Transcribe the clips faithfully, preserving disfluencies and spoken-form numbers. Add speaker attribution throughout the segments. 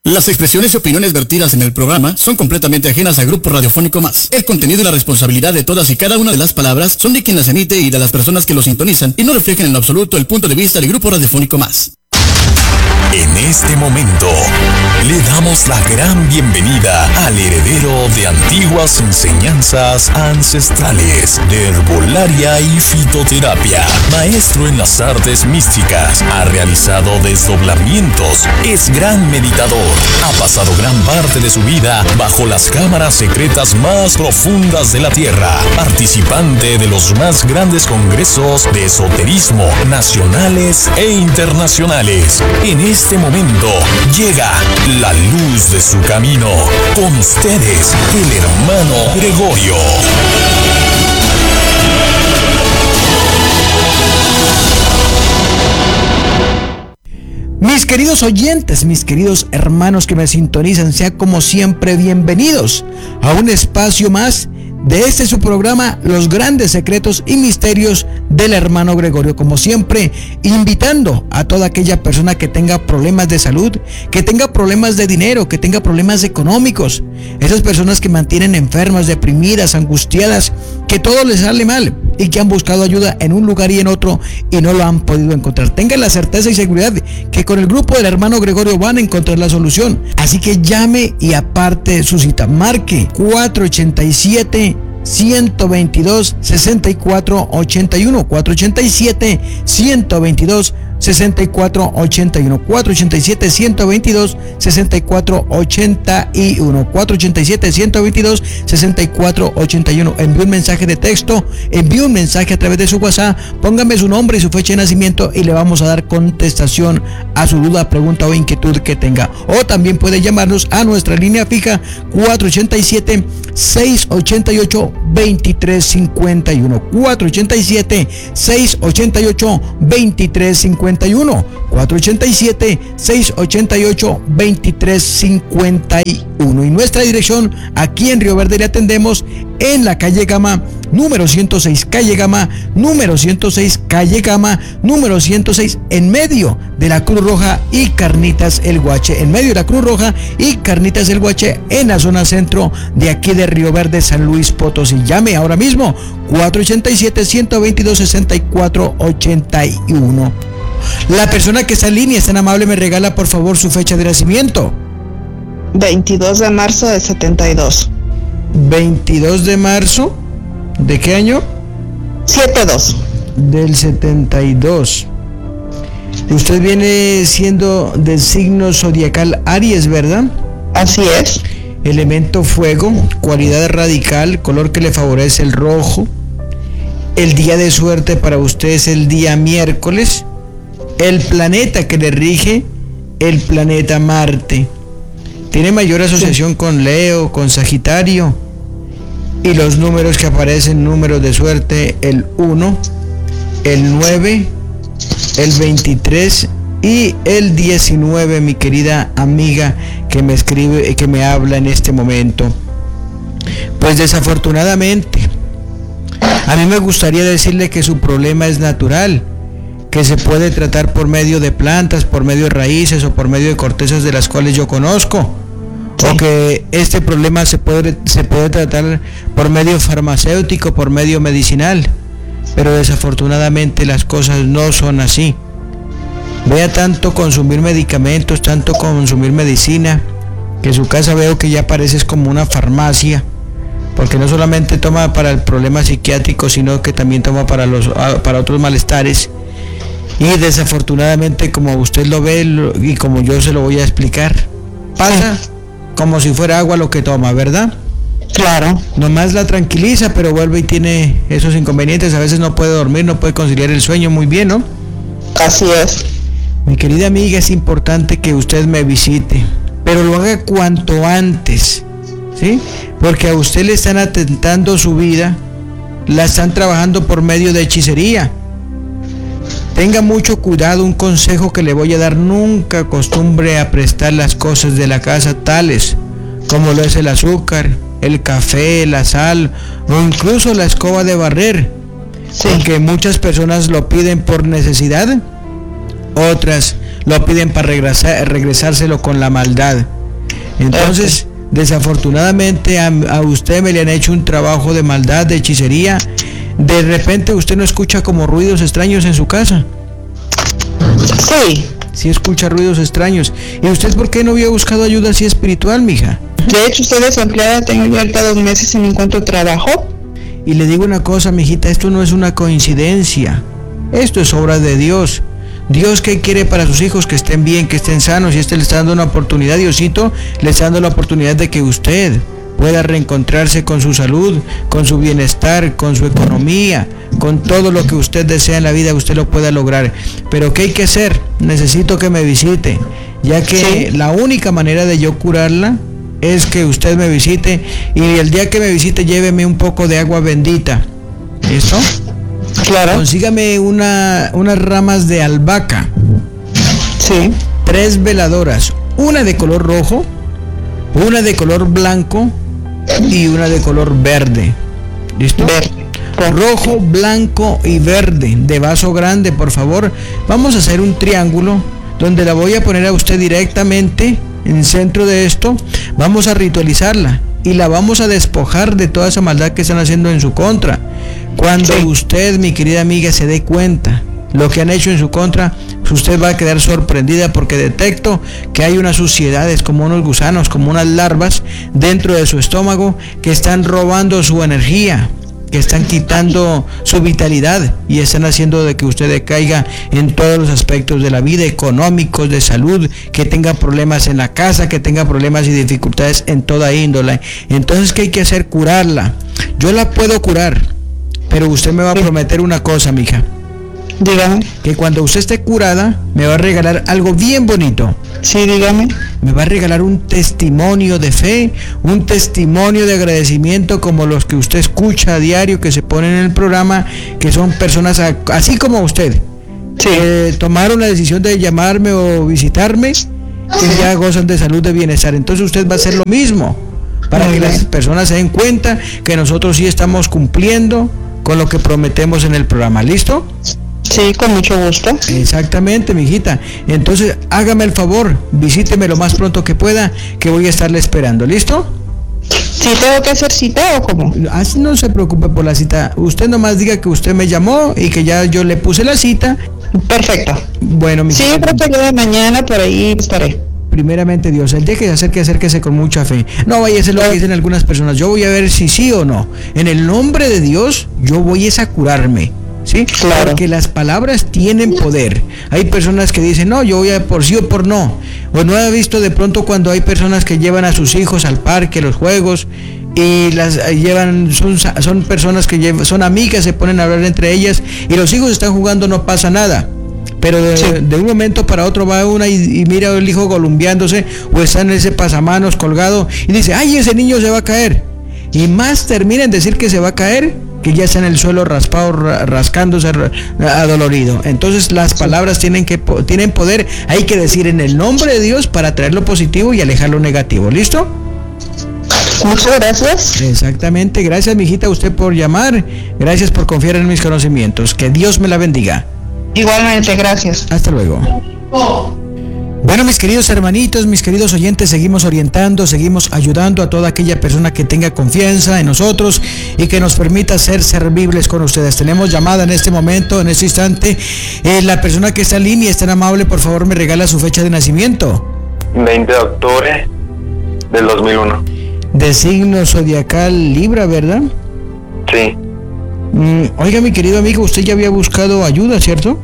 Speaker 1: Las expresiones y opiniones vertidas en el programa son completamente ajenas al Grupo Radiofónico Más. El contenido y la responsabilidad de todas y cada una de las palabras son de quien las emite y de las personas que lo sintonizan y no reflejan en lo absoluto el punto de vista del Grupo Radiofónico Más.
Speaker 2: En este momento, le damos la gran bienvenida al heredero de antiguas enseñanzas ancestrales de herbolaria y fitoterapia, maestro en las artes místicas, ha realizado desdoblamientos, es gran meditador, ha pasado gran parte de su vida bajo las cámaras secretas más profundas de la Tierra, participante de los más grandes congresos de esoterismo nacionales e internacionales. En este momento llega la luz de su camino. Con ustedes, el hermano Gregorio.
Speaker 3: Mis queridos oyentes, mis queridos hermanos que me sintonizan, sean como siempre bienvenidos a un espacio más de este su programa, Los Grandes Secretos y Misterios del Hermano Gregorio. Como siempre, invitando a toda aquella persona que tenga problemas de salud, que tenga problemas de dinero, que tenga problemas económicos, esas personas que mantienen enfermas, deprimidas, angustiadas, que todo les sale mal y que han buscado ayuda en un lugar y en otro y no lo han podido encontrar. Tengan la certeza y seguridad que con el grupo del Hermano Gregorio van a encontrar la solución. Así que llame y aparte su cita. Marque cuatro ochenta y siete, ciento veintidós, sesenta y cuatro ochenta y uno, cuatro ochenta y siete, ciento veintidós, sesenta y cuatro ochenta y uno, cuatro ochenta y siete, ciento veintidós, sesenta y cuatro ochenta y uno, cuatro ochenta y siete, ciento veintidós, sesenta y cuatro ochenta y uno. Envíe un mensaje de texto, envíe un mensaje a través de su WhatsApp, póngame su nombre y su fecha de nacimiento y le vamos a dar contestación a su duda, pregunta o inquietud que tenga. O también puede llamarnos a nuestra línea fija cuatro ochenta y siete, seiscientos ochenta y ocho, veintitrés cincuenta y uno, cuatro ochenta y siete, seiscientos ochenta y ocho, veintitrés cincuenta y uno, cuatro ochenta y siete, seiscientos ochenta y ocho, veintitrés cincuenta y uno. Y nuestra dirección aquí en Río Verde le atendemos en la calle Gama, número ciento seis, calle Gama, número ciento seis, calle Gama, número ciento seis, en medio de la Cruz Roja y Carnitas El Guache, en medio de la Cruz Roja y Carnitas El Guache, en la zona centro de aquí de Río Verde, San Luis Potosí. Llame ahora mismo, cuatro ochenta y siete, ciento veintidós, sesenta y cuatro ochenta y uno. La persona que está en línea, es tan amable, me regala por favor su fecha de nacimiento.
Speaker 4: veintidós de marzo de setenta y dos.
Speaker 3: veintidós de marzo, ¿de qué año?
Speaker 4: setenta y dos.
Speaker 3: Del setenta y dos. Usted viene siendo del signo zodiacal Aries, ¿verdad?
Speaker 4: Así es.
Speaker 3: Elemento fuego, cualidad radical, color que le favorece el rojo. El día de suerte para usted es el día miércoles. El planeta que le rige, el planeta Marte. Tiene mayor asociación sí. con Leo, con Sagitario. Y los números que aparecen, números de suerte, el uno, el nueve, el veintitrés y el diecinueve, mi querida amiga que me escribe, que me habla en este momento. Pues desafortunadamente, a mí me gustaría decirle que su problema es natural, que se puede tratar por medio de plantas, por medio de raíces o por medio de cortezas de las cuales yo conozco. Sí. O que este problema se puede, se puede tratar por medio farmacéutico, por medio medicinal. Pero desafortunadamente las cosas no son así. Vea tanto consumir medicamentos, tanto consumir medicina, que su casa veo que ya parece como una farmacia. Porque no solamente toma para el problema psiquiátrico, sino que también toma para, los, para otros malestares. Y desafortunadamente, como usted lo ve y como yo se lo voy a explicar, pasa como si fuera agua lo que toma, ¿verdad?
Speaker 4: Claro.
Speaker 3: Nomás la tranquiliza, pero vuelve y tiene esos inconvenientes. A veces no puede dormir, no puede conciliar el sueño muy bien, ¿no?
Speaker 4: Así es.
Speaker 3: Mi querida amiga, es importante que usted me visite, pero lo haga cuanto antes, ¿sí? Porque a usted le están atentando su vida, la están trabajando por medio de hechicería. Tenga mucho cuidado, un consejo que le voy a dar: nunca acostumbre a prestar las cosas de la casa, tales como lo es el azúcar, el café, la sal o incluso la escoba de barrer, sí. Porque muchas personas lo piden por necesidad, otras lo piden para regresar, regresárselo con la maldad. Entonces, okay, desafortunadamente a, a usted me le han hecho un trabajo de maldad, de hechicería. De repente usted no escucha como ruidos extraños en su casa.
Speaker 4: Sí.
Speaker 3: Sí escucha ruidos extraños. ¿Y usted por qué no había buscado ayuda así espiritual, mija?
Speaker 4: De hecho, estoy desempleada, tengo ya ahorita dos meses y no encuentro trabajo.
Speaker 3: Y le digo una cosa, mijita, esto no es una coincidencia. Esto es obra de Dios. Dios, ¿qué quiere para sus hijos? Que estén bien, que estén sanos. Y este le está dando una oportunidad, Diosito, le está dando la oportunidad de que usted pueda reencontrarse con su salud, con su bienestar, con su economía, con todo lo que usted desea en la vida, usted lo pueda lograr. Pero ¿qué hay que hacer? Necesito que me visite, ya que sí, la única manera de yo curarla es que usted me visite, y el día que me visite lléveme un poco de agua bendita. ¿Listo?
Speaker 4: Claro.
Speaker 3: Consígame una, unas ramas de albahaca.
Speaker 4: Sí.
Speaker 3: Tres veladoras, una de color rojo, una de color blanco y una de color verde. ¿Listo?
Speaker 4: Verde.
Speaker 3: Rojo, blanco y verde, de vaso grande, por favor. Vamos a hacer un triángulo donde la voy a poner a usted directamente en el centro de esto. Vamos a ritualizarla y la vamos a despojar de toda esa maldad que están haciendo en su contra. Cuando sí, usted, mi querida amiga, se dé cuenta lo que han hecho en su contra, usted va a quedar sorprendida, porque detecto que hay unas suciedades, como unos gusanos, como unas larvas dentro de su estómago, que están robando su energía, que están quitando su vitalidad y están haciendo de que usted decaiga en todos los aspectos de la vida, económicos, de salud, que tenga problemas en la casa, que tenga problemas y dificultades en toda índole. Entonces, ¿qué hay que hacer? Curarla. Yo la puedo curar, pero usted me va a prometer una cosa, mija.
Speaker 4: Dígame.
Speaker 3: Que cuando usted esté curada, me va a regalar algo bien bonito.
Speaker 4: Sí, dígame.
Speaker 3: Me va a regalar un testimonio de fe, un testimonio de agradecimiento, como los que usted escucha a diario, que se ponen en el programa, que son personas a, así como usted,
Speaker 4: sí,
Speaker 3: que tomaron la decisión de llamarme o visitarme, que ya gozan de salud, de bienestar. Entonces usted va a hacer lo mismo, para que las personas se den cuenta que nosotros sí estamos cumpliendo con lo que prometemos en el programa. ¿Listo?
Speaker 4: Sí, con mucho gusto.
Speaker 3: Exactamente, mijita. Entonces, hágame el favor, visíteme lo más pronto que pueda, que voy a estarle esperando. ¿Listo?
Speaker 4: ¿Sí tengo que hacer cita o cómo?
Speaker 3: Así, no se preocupe por la cita. Usted nomás diga que usted me llamó y que ya yo le puse la cita.
Speaker 4: Perfecto.
Speaker 3: Bueno, mijita.
Speaker 4: Sí, yo creo que yo de mañana por ahí estaré.
Speaker 3: Primeramente Dios, el día que se acerque, acérquese con mucha fe. No vaya a hacer lo que dicen algunas personas. Yo voy a ver si sí o no. En el nombre de Dios, yo voy a curarme. ¿Sí?
Speaker 4: Claro.
Speaker 3: Porque las palabras tienen poder. Hay personas que dicen, no, yo voy a por sí o por no. O no he visto de pronto cuando hay personas que llevan a sus hijos al parque, los juegos, y las llevan, son, son personas que llevan, son amigas, se ponen a hablar entre ellas, y los hijos están jugando, no pasa nada. Pero de, sí, de un momento para otro va una y, y mira el hijo columpiándose, o está en ese pasamanos colgado, y dice, ay, ese niño se va a caer. Y más termina en decir que se va a caer, que ya está en el suelo raspado, rascándose, adolorido. Entonces las palabras tienen que tienen poder. Hay que decir en el nombre de Dios para traer lo positivo y alejar lo negativo. ¿Listo?
Speaker 4: Muchas gracias.
Speaker 3: Exactamente. Gracias, mijita, a usted por llamar. Gracias por confiar en mis conocimientos. Que Dios me la bendiga.
Speaker 4: Igualmente, gracias.
Speaker 3: Hasta luego. Oh. Bueno, mis queridos hermanitos, mis queridos oyentes, seguimos orientando, seguimos ayudando a toda aquella persona que tenga confianza en nosotros y que nos permita ser servibles con ustedes. Tenemos llamada en este momento, en este instante. Eh, la persona que está en línea, es tan amable, por favor, me regala su fecha de nacimiento.
Speaker 5: veinte de octubre del dos mil uno.
Speaker 3: De signo zodiacal Libra, ¿verdad?
Speaker 5: Sí.
Speaker 3: Mm, oiga, mi querido amigo, usted ya había buscado ayuda, ¿cierto?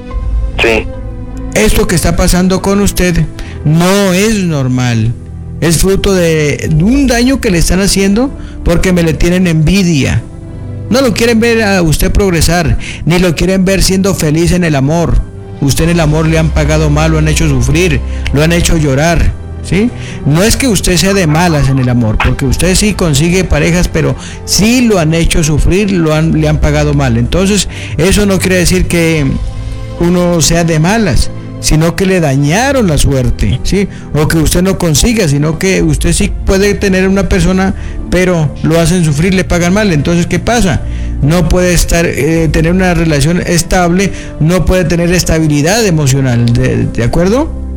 Speaker 5: Sí.
Speaker 3: Esto que está pasando con usted no es normal. Es fruto de, de un daño que le están haciendo porque me le tienen envidia. No lo quieren ver a usted progresar, ni lo quieren ver siendo feliz en el amor. Usted en el amor le han pagado mal, lo han hecho sufrir, lo han hecho llorar, ¿sí? No es que usted sea de malas en el amor, porque usted sí consigue parejas, pero sí lo han hecho sufrir, lo han, le han pagado mal. Entonces, eso no quiere decir que uno sea de malas, sino que le dañaron la suerte, ¿sí? O que usted no consiga, sino que usted sí puede tener una persona, pero lo hacen sufrir, le pagan mal. Entonces, ¿qué pasa? No puede estar, eh, tener una relación estable, no puede tener estabilidad emocional, ¿de, de acuerdo?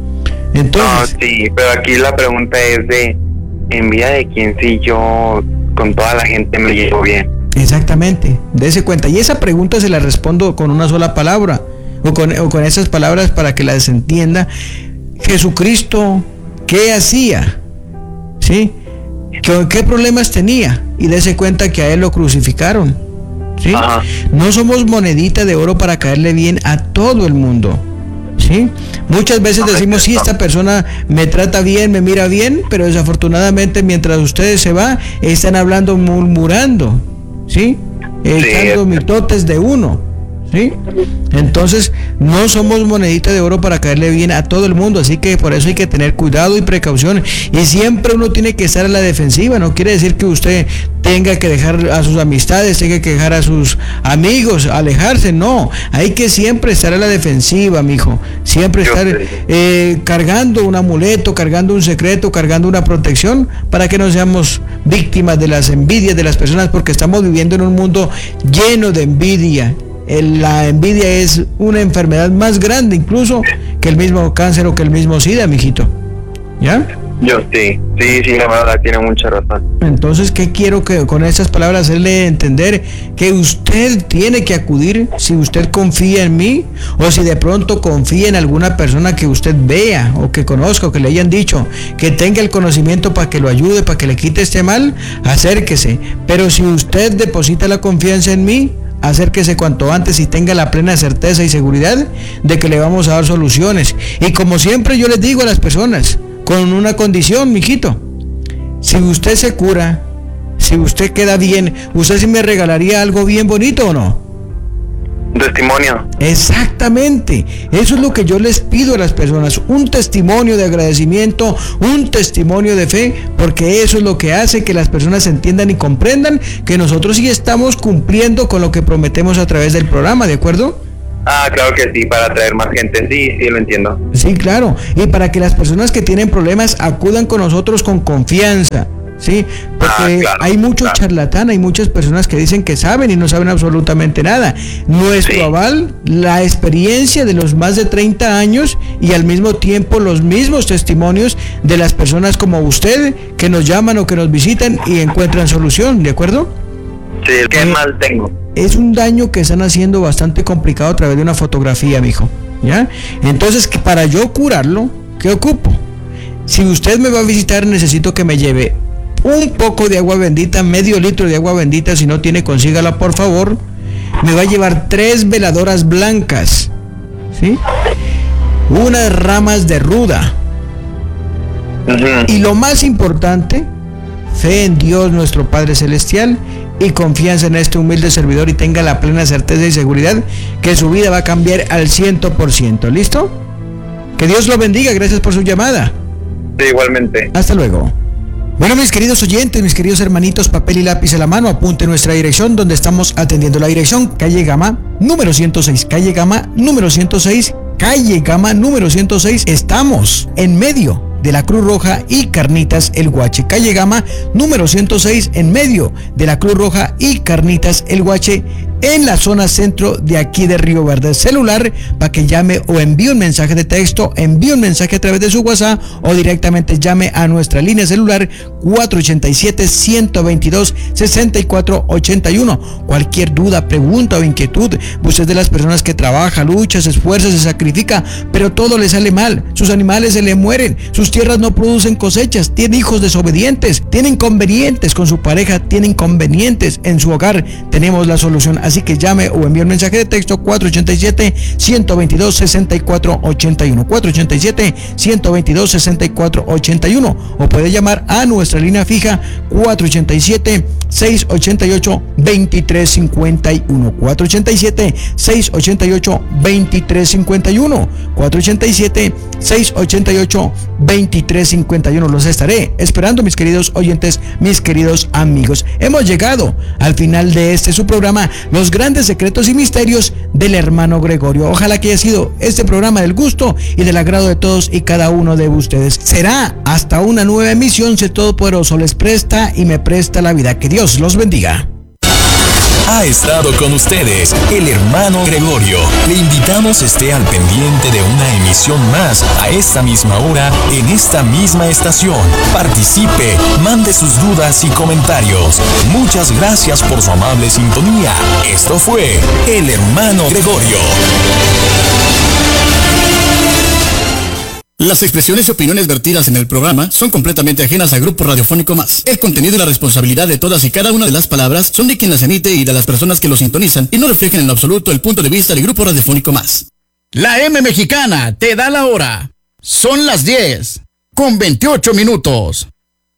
Speaker 3: Entonces,
Speaker 5: no, sí, pero aquí la pregunta es de envidia de quién, si yo con toda la gente me llevo bien.
Speaker 3: exactamente, dése cuenta. Y esa pregunta se la respondo con una sola palabra, o con, o con esas palabras para que las entienda. Jesucristo, ¿qué hacía? ¿Sí? ¿Qué, qué problemas tenía? Y dése cuenta que a él lo crucificaron. ¿Sí?
Speaker 5: Ajá.
Speaker 3: No somos monedita de oro para caerle bien a todo el mundo. ¿Sí? Muchas veces decimos, sí, esta persona me trata bien, me mira bien, pero desafortunadamente mientras ustedes se van, están hablando, murmurando, ¿sí? Echando
Speaker 5: Sí.
Speaker 3: mitotes de uno, ¿sí? Entonces, no somos monedita de oro para caerle bien a todo el mundo, así que por eso hay que tener cuidado y precaución, y siempre uno tiene que estar a la defensiva. No quiere decir que usted tenga que dejar a sus amistades, tenga que dejar a sus amigos, alejarse, no, hay que siempre estar a la defensiva, mijo, siempre
Speaker 5: Yo
Speaker 3: estar
Speaker 5: sé.
Speaker 3: eh, cargando un amuleto, cargando un secreto, cargando una protección, para que no seamos víctimas de las envidias de las personas, porque estamos viviendo en un mundo lleno de envidia. El- la envidia es una enfermedad más grande incluso que el mismo cáncer o que el mismo SIDA, mijito. ¿Ya?
Speaker 5: Yo sí, sí, sí, la verdad tiene mucha razón.
Speaker 3: Entonces, ¿qué quiero que con estas palabras hacerle entender? Que usted tiene que acudir si usted confía en mí, o si de pronto confía en alguna persona que usted vea o que conozca o que le hayan dicho que tenga el conocimiento para que lo ayude, para que le quite este mal, acérquese. Pero si usted deposita la confianza en mí, acérquese cuanto antes y tenga la plena certeza y seguridad de que le vamos a dar soluciones. Y como siempre yo les digo a las personas, con una condición, mijito: si usted se cura, si usted queda bien, ¿usted sí me regalaría algo bien bonito o no?
Speaker 5: Un testimonio.
Speaker 3: Exactamente, eso es lo que yo les pido a las personas, un testimonio de agradecimiento, un testimonio de fe, porque eso es lo que hace que las personas entiendan y comprendan que nosotros sí estamos cumpliendo con lo que prometemos a través del programa, ¿de acuerdo?
Speaker 5: Ah, claro que sí, para atraer más gente, sí, sí, lo entiendo.
Speaker 3: Sí, claro, y para que las personas que tienen problemas acudan con nosotros con confianza. Sí, porque
Speaker 5: Ah, claro,
Speaker 3: hay mucho
Speaker 5: claro.
Speaker 3: charlatán, hay muchas personas que dicen que saben y no saben absolutamente nada. Nuestro
Speaker 5: Sí.
Speaker 3: aval, la experiencia de los más de treinta años y al mismo tiempo los mismos testimonios de las personas como usted que nos llaman o que nos visitan y encuentran solución, ¿de acuerdo?
Speaker 5: Sí, ¿qué
Speaker 3: Eh,
Speaker 5: mal tengo?
Speaker 3: Es un daño que están haciendo bastante complicado a través de una fotografía, mijo, ¿ya? Entonces, que para yo curarlo, ¿qué ocupo? Si usted me va a visitar, necesito que me lleve un poco de agua bendita, medio litro de agua bendita, si no tiene, consígala por favor. Me va a llevar tres veladoras blancas, ¿sí? Unas ramas de ruda.
Speaker 5: Ujú.
Speaker 3: Y lo más importante, fe en Dios nuestro Padre Celestial y confianza en este humilde servidor, y tenga la plena certeza y seguridad que su vida va a cambiar al ciento por ciento. ¿Listo? Que Dios lo bendiga, gracias por su llamada.
Speaker 5: Sí, igualmente.
Speaker 3: Hasta luego. Bueno, mis queridos oyentes, mis queridos hermanitos, papel y lápiz a la mano, apunte nuestra dirección donde estamos atendiendo. La dirección: calle Gama, número ciento seis, calle Gama, número ciento seis, calle Gama, número ciento seis. Estamos en medio de la Cruz Roja y Carnitas El Guache. Calle Gama, número ciento seis, en medio de la Cruz Roja y Carnitas El Guache, en la zona centro de aquí de Río Verde. Celular para que llame o envíe un mensaje de texto, envíe un mensaje a través de su WhatsApp o directamente llame a nuestra línea celular cuatro ochenta y siete, ciento veintidós, sesenta y cuatro ochenta y uno. Cualquier duda, pregunta o inquietud, usted es de las personas que trabaja, lucha, se esfuerza, se sacrifica, pero todo le sale mal, sus animales se le mueren, sus tierras no producen cosechas, tiene hijos desobedientes, tiene inconvenientes con su pareja, tiene inconvenientes en su hogar, tenemos la solución. Así que llame o envíe un mensaje de texto cuatro ochenta y siete, ciento veintidós, sesenta y cuatro ochenta y uno, cuatro ochenta y siete, ciento veintidós, sesenta y cuatro ochenta y uno, o puede llamar a nuestra línea fija cuatro ochenta y siete, seiscientos ochenta y ocho, veintitrés cincuenta y uno, cuatro ochenta y siete, seiscientos ochenta y ocho, veintitrés cincuenta y uno, cuatro ochenta y siete, seiscientos ochenta y ocho, veintitrés cincuenta y uno. Los estaré esperando, mis queridos oyentes, mis queridos amigos. Hemos llegado al final de este su programa, Los Grandes Secretos y Misterios del Hermano Gregorio. Ojalá que haya sido este programa del gusto y del agrado de todos y cada uno de ustedes. Será hasta una nueva emisión, si el Todopoderoso les presta y me presta la vida. Que Dios los bendiga.
Speaker 2: ha estado con ustedes el hermano Gregorio. Le invitamos esté al pendiente de una emisión más a esta misma hora en esta misma estación. Participe, mande sus dudas y comentarios. Muchas gracias por su amable sintonía. Esto fue el hermano Gregorio.
Speaker 1: Las expresiones y opiniones vertidas en el programa son completamente ajenas a Grupo Radiofónico Más. El contenido y la responsabilidad de todas y cada una de las palabras son de quien las emite y de las personas que lo sintonizan y no reflejan en lo absoluto el punto de vista del Grupo Radiofónico Más.
Speaker 3: La M Mexicana te da la hora. Son las diez con veintiocho minutos.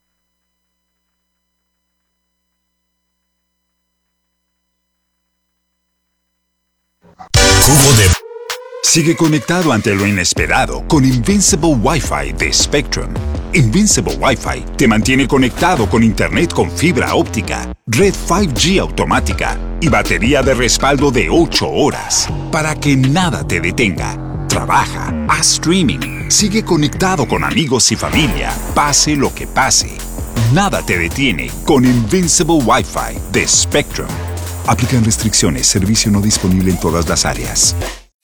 Speaker 2: Cubo de...
Speaker 6: Sigue conectado ante lo inesperado con Invincible Wi-Fi de Spectrum. Invincible Wi-Fi te mantiene conectado con internet con fibra óptica, red cinco G automática y batería de respaldo de ocho horas para que nada te detenga. Trabaja, haz streaming, sigue conectado con amigos y familia, pase lo que pase. Nada te detiene con Invincible Wi-Fi de Spectrum. Aplican restricciones, servicio no disponible en todas las áreas.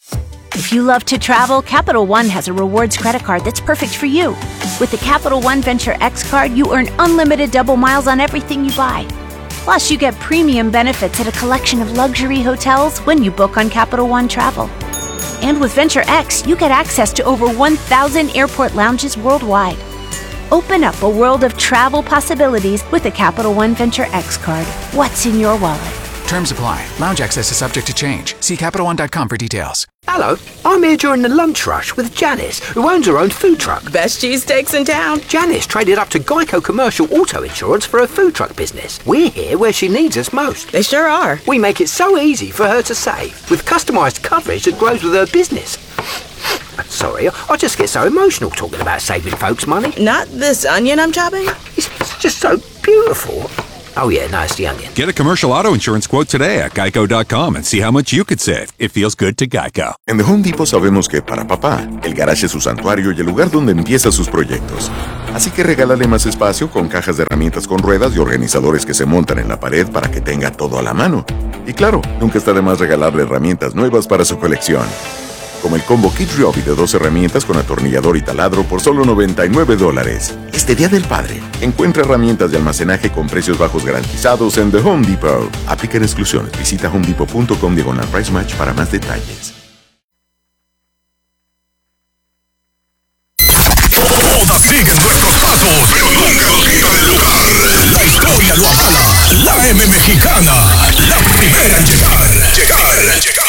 Speaker 7: If you love to travel, Capital One has a rewards credit card that's perfect for you. With the Capital One Venture X card, you earn unlimited double miles on everything you buy. Plus, you get premium benefits at a collection of luxury hotels when you book on Capital One Travel. And with Venture X, you get access to over one thousand airport lounges worldwide. Open up a world of travel possibilities with the Capital One Venture X card. What's in your wallet?
Speaker 8: Terms apply. Lounge access is subject to change. See Capital One dot com for details.
Speaker 9: Hello, I'm here during the lunch rush with Janice, who owns her own food truck.
Speaker 10: Best cheesesteaks in town.
Speaker 9: Janice traded up to Geico Commercial Auto Insurance for her food truck business. We're here where she needs us most.
Speaker 10: They sure are.
Speaker 9: We make it so easy for her to save, with customized coverage that grows with her business. Sorry, I just get so emotional talking about saving folks money.
Speaker 10: Not this onion I'm chopping?
Speaker 9: It's, it's just so beautiful. Oh yeah, no, it's the onion.
Speaker 11: Get a commercial auto insurance quote today at geico dot com and see how much you could save. It feels good to Geico.
Speaker 12: En The Home Depot sabemos que para papá, el garage es su santuario y el lugar donde empieza sus proyectos. Así que regálale más espacio con cajas de herramientas con ruedas y organizadores que se montan en la pared para que tenga todo a la mano. Y claro, nunca está de más regalarle herramientas nuevas para su colección. Como el combo Kit Ryobi de dos herramientas con atornillador y taladro por solo noventa y nueve dólares. Este Día del Padre, encuentra herramientas de almacenaje con precios bajos garantizados en The Home Depot. Aplican exclusiones. Visita home depot punto com diagonal price match para más detalles.
Speaker 2: Todas siguen nuestros pasos, pero nunca olvidan el lugar. La historia lo avala. La M Mexicana, la primera en llegar, llegar, llegar.